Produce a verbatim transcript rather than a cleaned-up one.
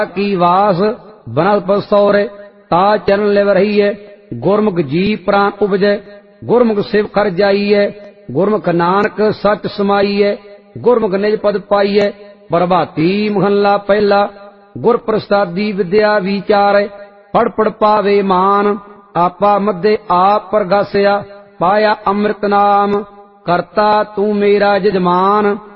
की वास बनस्पत सौरे ता चरण लिव रहीए। गुरमुख जी प्राण उपजै गुरमुख शिव कर जाइए। गुरमुख नानक सच समाइए गुरमुख निज पद पाइए। प्रभाती महला पहला गुर प्रसादी विद्या विचारे पढ़ पढ़ पावे मान। आपा मध्य आप प्रगासिया पाया अमृत नाम करता तू मेरा जजमान।